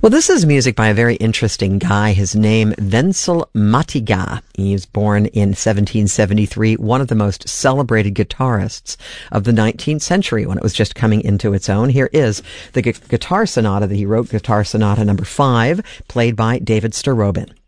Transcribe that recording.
Well, this is music by a very interesting guy. His name, Wenzel Matiga. He was born in 1773, one of the most celebrated guitarists of the 19th century when it was just coming into its own. Here is the guitar sonata that he wrote, Guitar Sonata number 5, played by David Starobin.